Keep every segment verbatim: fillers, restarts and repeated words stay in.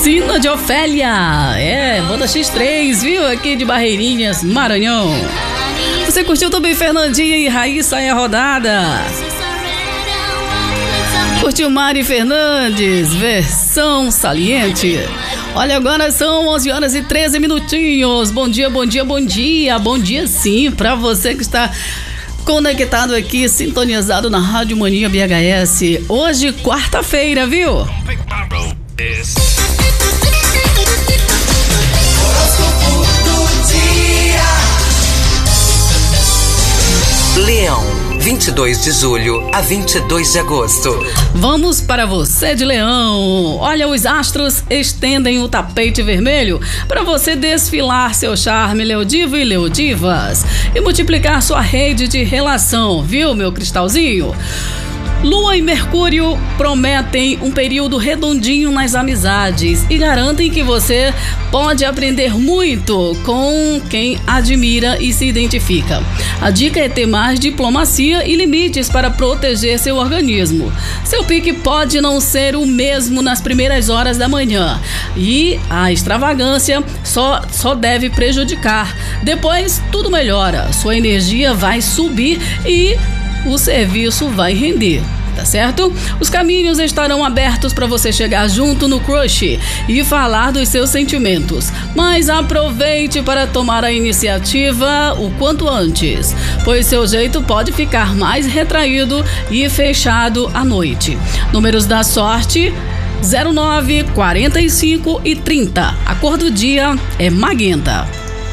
Sina de Ofélia, é, banda X três, viu? Aqui de Barreirinhas, Maranhão. Você curtiu também Fernandinha e Raíssa em a rodada? Curtiu Mari Fernandes, versão saliente. Olha, agora são onze horas e treze minutinhos. Bom dia, bom dia, bom dia. Bom dia sim, pra você que está conectado aqui, sintonizado na Rádio Mania B H S. Hoje, quarta-feira, viu? Leão, vinte e dois de julho a vinte e dois de agosto. Vamos para você de Leão. Olha, os astros estendem o tapete vermelho para você desfilar seu charme Leodivo e Leodivas e multiplicar sua rede de relação, viu, meu cristalzinho? Lua e Mercúrio prometem um período redondinho nas amizades e garantem que você pode aprender muito com quem admira e se identifica. A dica é ter mais diplomacia e limites para proteger seu organismo. Seu pique pode não ser o mesmo nas primeiras horas da manhã e a extravagância só, só deve prejudicar. Depois tudo melhora, sua energia vai subir e o serviço vai render, tá certo? Os caminhos estarão abertos para você chegar junto no crush e falar dos seus sentimentos, mas aproveite para tomar a iniciativa o quanto antes, pois seu jeito pode ficar mais retraído e fechado à noite. Números da sorte: zero nove, quarenta e cinco e trinta. A cor do dia é magenta.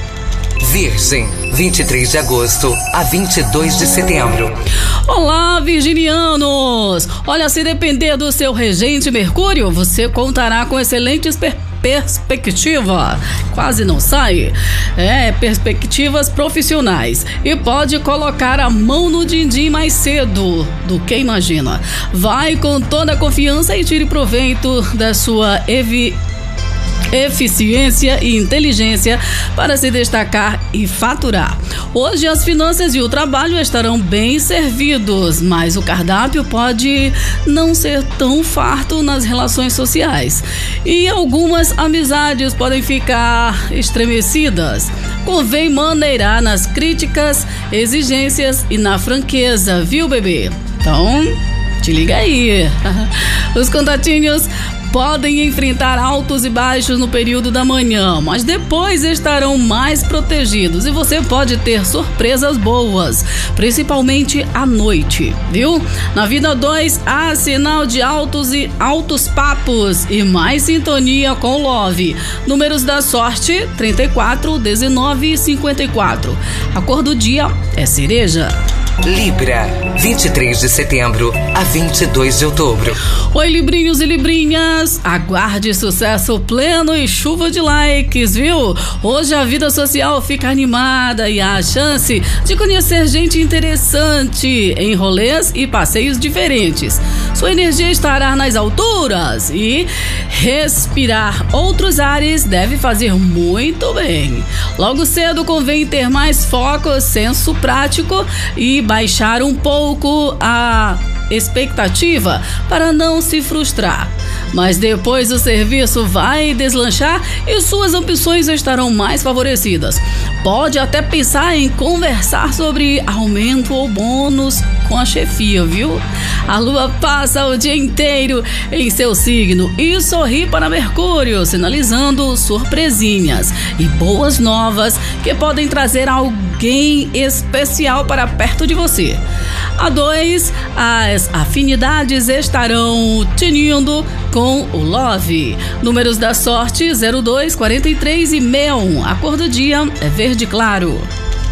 Virgem, vinte e três de agosto a vinte e dois de setembro. Olá, virginianos! Olha, se depender do seu regente Mercúrio, você contará com excelentes per perspectivas. Quase não sai. É, perspectivas profissionais. E pode colocar a mão no din-din mais cedo do que imagina. Vai com toda a confiança e tire proveito da sua evi eficiência e inteligência para se destacar e faturar. Hoje as finanças e o trabalho estarão bem servidos, mas o cardápio pode não ser tão farto nas relações sociais e algumas amizades podem ficar estremecidas. Convém maneirar nas críticas, exigências e na franqueza, viu, bebê? Então, te liga aí. Os contatinhos podem enfrentar altos e baixos no período da manhã, mas depois estarão mais protegidos e você pode ter surpresas boas, principalmente à noite, viu? Na vida dois, há sinal de altos e altos papos e mais sintonia com Love. Números da sorte: trinta e quatro, dezenove e cinquenta e quatro. A cor do dia é cereja. Libra, vinte e três de setembro a vinte e dois de outubro. Oi, librinhos e librinhas, aguarde sucesso pleno e chuva de likes, viu? Hoje a vida social fica animada e há a chance de conhecer gente interessante em rolês e passeios diferentes. Sua energia estará nas alturas e respirar outros ares deve fazer muito bem. Logo cedo convém ter mais foco, senso prático e baixar um pouco a expectativa para não se frustrar. Mas depois o serviço vai deslanchar e suas opções estarão mais favorecidas. Pode até pensar em conversar sobre aumento ou bônus com a chefia, viu? A lua passa o dia inteiro em seu signo e sorri para Mercúrio, sinalizando surpresinhas e boas novas que podem trazer alguém especial para perto de você. A dois, as afinidades estarão tinindo com o Love. Números da sorte: zero dois, quarenta e três e sessenta e um. A cor do dia é verde claro.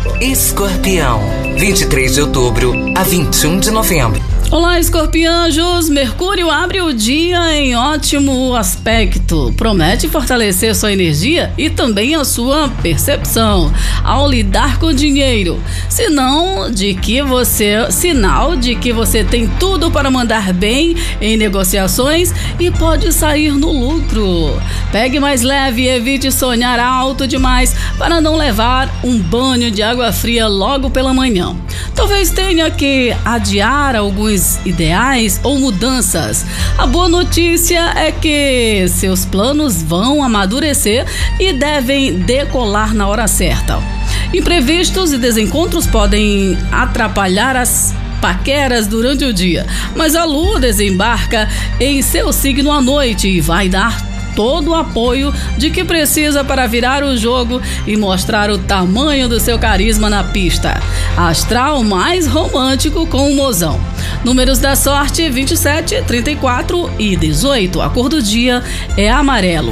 Escorpião, vinte e três de outubro a vinte e um de novembro. Olá, escorpianjos! Mercúrio abre o dia em ótimo aspecto. Promete fortalecer sua energia e também a sua percepção ao lidar com dinheiro. Sinal de que você, sinal de que você tem tudo para mandar bem em negociações e pode sair no lucro. Pegue mais leve e evite sonhar alto demais para não levar um banho de água fria logo pela manhã. Talvez tenha que adiar alguns situações ideais ou mudanças. A boa notícia é que seus planos vão amadurecer e devem decolar na hora certa. Imprevistos e desencontros podem atrapalhar as paqueras durante o dia, mas a lua desembarca em seu signo à noite e vai dar todo o apoio de que precisa para virar o jogo e mostrar o tamanho do seu carisma na pista. Astral mais romântico com o mozão. Números da sorte: vinte e sete, trinta e quatro e dezoito. A cor do dia é amarelo.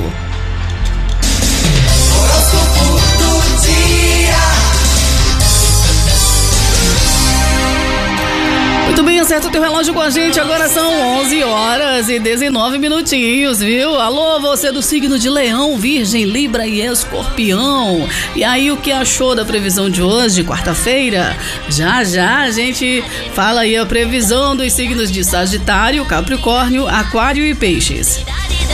Muito bem, acerta o teu relógio com a gente. Agora são onze horas e dezenove minutinhos, viu? Alô, você do signo de Leão, Virgem, Libra e Escorpião. E aí, o que achou da previsão de hoje, quarta-feira? Já já a gente fala aí a previsão dos signos de Sagitário, Capricórnio, Aquário e Peixes.